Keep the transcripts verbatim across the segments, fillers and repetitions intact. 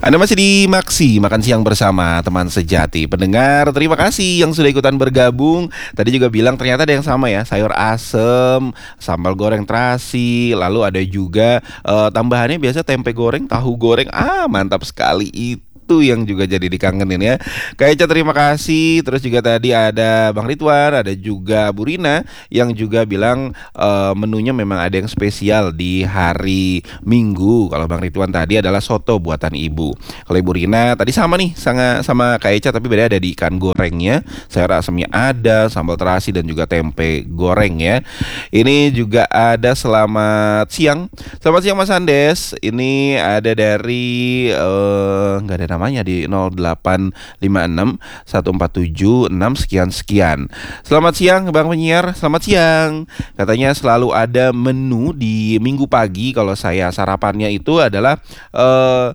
Anda masih di Maksi, makan siang bersama teman sejati. Pendengar, terima kasih yang sudah ikutan bergabung. Tadi juga bilang ternyata ada yang sama ya, sayur asem, sambal goreng terasi, lalu ada juga eh, tambahannya biasa tempe goreng, tahu goreng. Ah, mantap sekali itu. Itu yang juga jadi dikangenin ya. Kak Eca terima kasih. Terus juga tadi ada Bang Ridwan, ada juga Bu Rina yang juga bilang eh, menunya memang ada yang spesial di hari Minggu. Kalau Bang Ridwan tadi adalah soto buatan ibu. Kalau Ibu Rina tadi sama nih sama sama Kak Eca, tapi beda ada di ikan gorengnya, sayur asemnya ada, sambal terasi dan juga tempe goreng ya. Ini juga ada selamat siang. Selamat siang Mas Andes. Ini ada dari eh, nggak ada namanya di nol delapan lima enam satu empat tujuh enam sekian sekian. Selamat siang Bang Penyiar, selamat siang. Katanya selalu ada menu di Minggu pagi. Kalau saya sarapannya itu adalah eh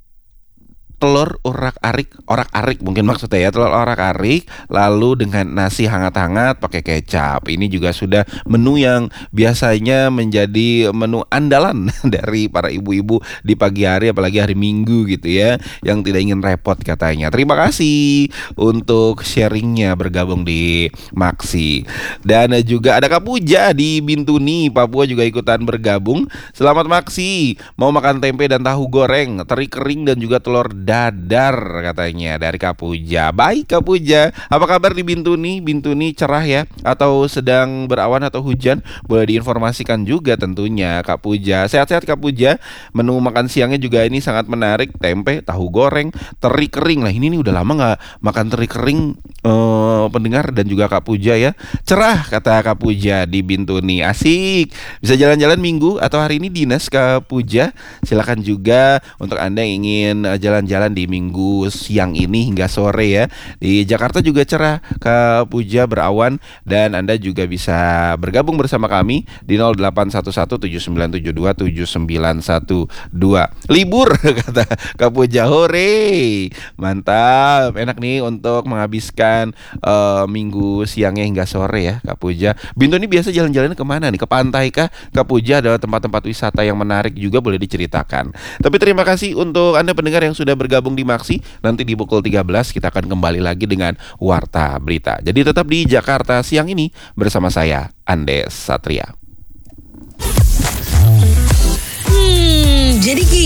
telur orak-arik, orak-arik mungkin maksudnya ya, telur orak-arik lalu dengan nasi hangat-hangat pakai kecap. Ini juga sudah menu yang biasanya menjadi menu andalan dari para ibu-ibu di pagi hari, apalagi hari Minggu gitu ya, yang tidak ingin repot katanya. Terima kasih untuk sharingnya bergabung di Maksi. Dan juga ada Kak Puja di Bintuni, Papua juga ikutan bergabung. Selamat Maksi, mau makan tempe dan tahu goreng, teri kering dan juga telur dadar katanya dari Kak Puja. Baik Kak Puja, apa kabar di Bintuni? Bintuni cerah ya? Atau sedang berawan atau hujan? Boleh diinformasikan juga tentunya Kak Puja. Sehat-sehat Kak Puja. Menu makan siangnya juga ini sangat menarik. Tempe, tahu goreng, teri kering. Lah ini nih udah lama gak makan teri kering eh, pendengar dan juga Kak Puja ya. Cerah kata Kak Puja di Bintuni. Asik. Bisa jalan-jalan Minggu atau hari ini dinas Kak Puja. Silakan juga untuk Anda yang ingin jalan-jalan jalan di Minggu siang ini hingga sore ya. Di Jakarta juga cerah, Kak Puja berawan, dan Anda juga bisa bergabung bersama kami di nol delapan satu satu tujuh sembilan tujuh dua tujuh sembilan satu dua. Libur kata Kak Puja. Hore. Mantap. Enak nih untuk menghabiskan uh, Minggu siangnya hingga sore ya Kak Puja. Bintu ini biasa jalan-jalan kemana nih? Ke pantai kah? Kak Puja ada tempat-tempat wisata yang menarik juga boleh diceritakan. Tapi terima kasih untuk Anda pendengar yang sudah bergabung di Maksi. Nanti di pukul tiga belas kita akan kembali lagi dengan Warta Berita. Jadi tetap di Jakarta siang ini bersama saya, Andes Satria. Hmm, jadi gini.